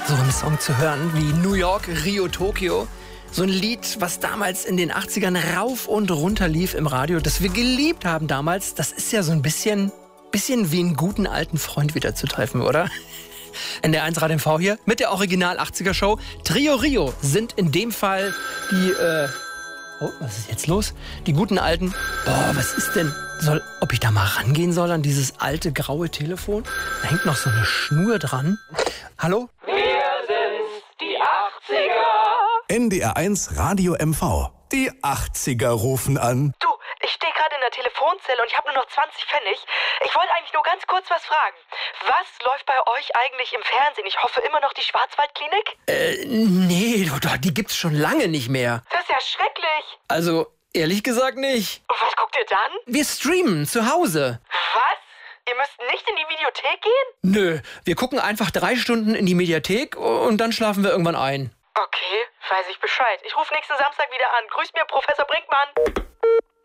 so einen Song zu hören wie New York, Rio, Tokio. So ein Lied, was damals in den 80ern rauf und runter lief im Radio, das wir geliebt haben damals. Das ist ja so ein bisschen wie einen guten alten Freund wieder zu treffen, oder? NDR1 Radio MV hier mit der Original 80er Show. Trio Rio sind in dem Fall die, oh, was ist jetzt los? Die guten alten, was ist denn? Ob ich da mal rangehen soll an dieses alte graue Telefon? Da hängt noch so eine Schnur dran. Hallo? Wir sind's, die 80er. NDR1 Radio MV. Die 80er rufen an. Du, ich stehe gerade in der Telefonzelle und ich habe nur noch 20 Pfennig. Ich wollte eigentlich nur ganz kurz was fragen. Was läuft bei euch eigentlich im Fernsehen? Ich hoffe immer noch die Schwarzwaldklinik? Nee, die gibt's schon lange nicht mehr. Das ist ja schrecklich. Also, ehrlich gesagt nicht. Und was guckt ihr dann? Wir streamen zu Hause. Was? Ihr müsst nicht in die Videothek gehen? Nö, wir gucken einfach 3 Stunden in die Mediathek und dann schlafen wir irgendwann ein. Okay, weiß ich Bescheid. Ich rufe nächsten Samstag wieder an. Grüß mir Professor Brinkmann.